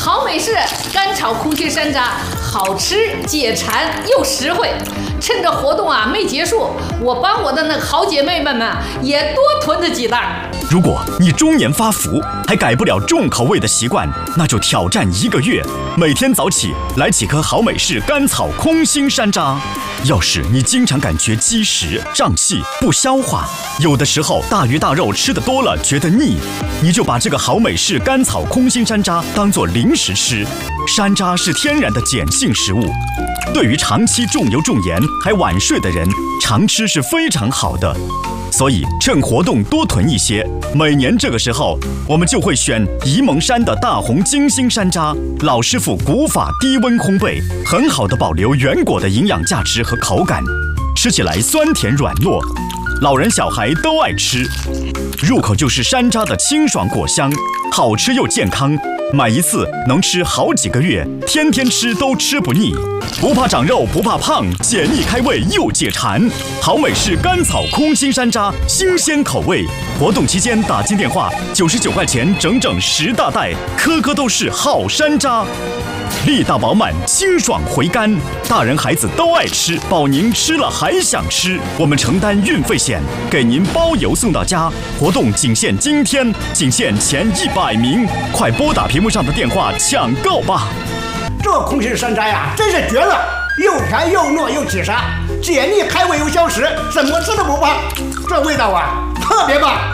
好美式干炒空心山楂，好吃解馋又实惠。趁着活动没结束，我帮我的那好姐妹们也多囤了几袋。 如果你中年发福还改不了重口味的习惯，那就挑战1个月，每天早起来几颗好美式干炒空心山楂。要是你经常感觉积食、胀气、不消化，有的时候大鱼大肉吃得多了觉得腻，你就把这个好美式干炒空心山楂当作零食吃。山楂是天然的碱性食物，对于长期重油重盐还晚睡的人，常吃是非常好的。所以趁活动多囤一些，每年这个时候我们就会选沂蒙山的大红金星山楂，老师傅古法低温烘焙，很好的保留原果的营养价值和口感，吃起来酸甜软糯，老人小孩都爱吃。入口就是山楂的清爽果香，好吃又健康，买一次能吃好几个月，天天吃都吃不腻。不怕长肉不怕胖，解腻开胃又解馋。好美式干炒空心山楂，新鲜口味。活动期间打进电话，99块钱整整10大袋，颗颗都是好山楂，力大饱满，清爽回甘，大人孩子都爱吃，保您吃了还想吃。我们承担运费险，给您包邮送到家。活动仅限今天，仅限前100名，快拨打屏幕上的电话抢购吧！ 这空心山楂呀，真是绝了，又甜又糯又解馋，解腻开胃又消食，怎么吃都不胖，这味道特别棒。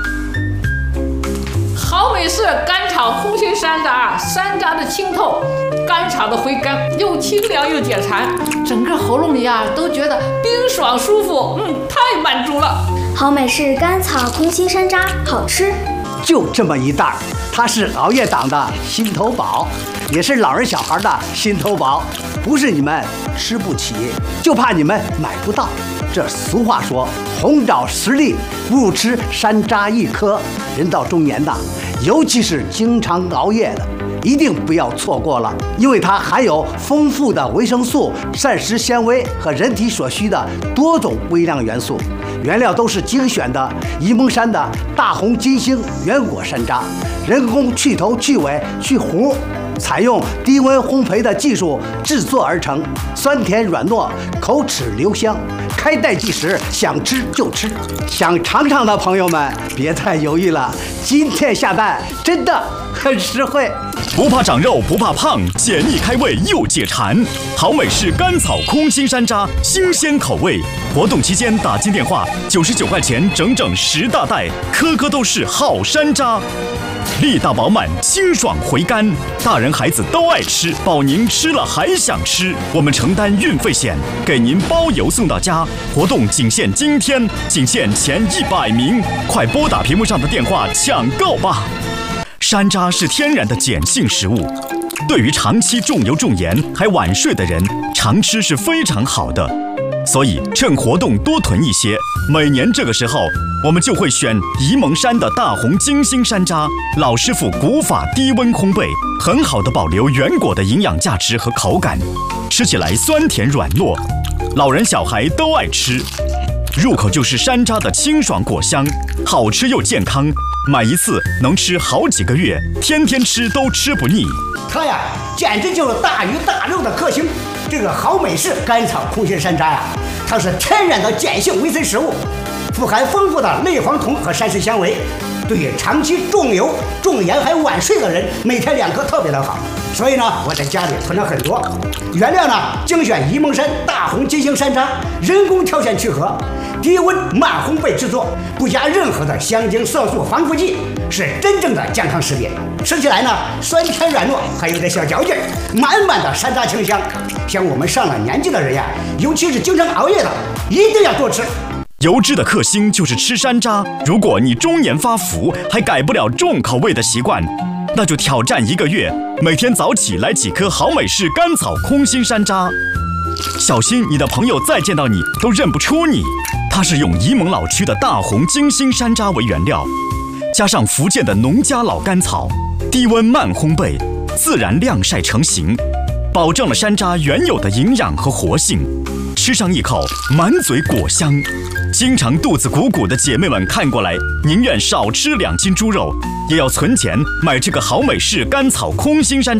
好美式干炒空心山楂，山楂的清透，干炒的回甘，又清凉又解馋，整个喉咙里都觉得冰爽舒服，太满足了。 好美式干炒空心山楂，好吃。 就这么一袋，它是熬夜党的心头宝，也是老人小孩的心头宝，不是你们吃不起，就怕你们买不到。这俗话说，红枣10粒不如吃山楂1颗。人到中年的，尤其是经常熬夜的，一定不要错过了，因为它含有丰富的维生素、膳食纤维和人体所需的多种微量元素。原料都是精选的沂蒙山的大红金星原果山楂，人工去头去尾去核，采用低温烘焙的技术制作而成，酸甜软糯，口齿留香，开袋即食，想吃就吃。想尝尝的朋友们别再犹豫了，今天下单真的很实惠。 不怕长肉不怕胖，解腻开胃又解馋。好美式干炒空心山楂，新鲜口味。活动期间打进电话，99块钱整整10大袋，颗颗都是好山楂，力大饱满，清爽回甘，大人孩子都爱吃，保您吃了还想吃。我们承担运费险，给您包邮送到家。活动仅限今天，仅限前100名，快拨打屏幕上的电话抢购吧！山楂是天然的碱性食物，对于长期重油重盐还晚睡的人，常吃是非常好的。所以趁活动多囤一些，每年这个时候我们就会选沂蒙山的大红金星山楂，老师傅古法低温烘焙，很好的保留原果的营养价值和口感，吃起来酸甜软糯，老人小孩都爱吃。入口就是山楂的清爽果香，好吃又健康，买一次能吃好几个月，天天吃都吃不腻。 它呀，简直就是大鱼大肉的克星。这个好美式干炒空心山楂呀，它是天然的碱性维 C 食物，富含丰富的类黄酮和膳食纤维，对于长期重油重盐还晚睡的人，每天2颗特别的好。所以呢，我在家里囤了很多。原料呢，精选沂蒙山大红金星山楂，人工挑选去核，低温慢烘焙制作，不加任何的香精、色素、防腐剂，是真正的健康食品。吃起来呢，酸甜软糯，还有点小嚼劲，满满的山楂清香。像我们上了年纪的人呀，尤其是经常熬夜的，一定要多吃。 油脂的克星就是吃山楂。如果你中年发福还改不了重口味的习惯，那就挑战1个月，每天早起来几颗好美式干炒空心山楂。小心你的朋友再见到你都认不出你。它是用沂蒙老区的大红金星山楂为原料，加上福建的农家老甘草，低温慢烘焙，自然晾晒成型，保证了山楂原有的营养和活性。吃上一口，满嘴果香。经常肚子鼓鼓的姐妹们看过来，宁愿少吃2斤猪肉，也要存钱买这个好美式干炒空心山楂。